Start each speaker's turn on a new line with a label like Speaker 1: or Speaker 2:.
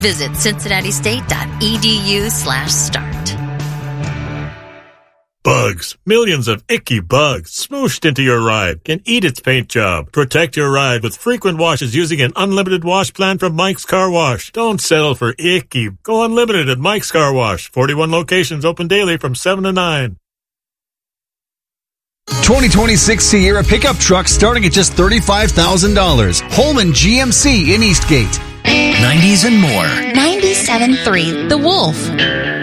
Speaker 1: Visit cincinnati-state.edu/start.
Speaker 2: Bugs. Millions of icky bugs smooshed into your ride can eat its paint job. Protect your ride with frequent washes using an unlimited wash plan from Mike's Car Wash. Don't settle for icky. Go unlimited at Mike's Car Wash. 41 locations open daily from 7 to 9.
Speaker 3: 2026 Sierra pickup truck starting at just $35,000. Holman GMC in Eastgate.
Speaker 4: 90s and more.
Speaker 1: 97.3 The Wolf.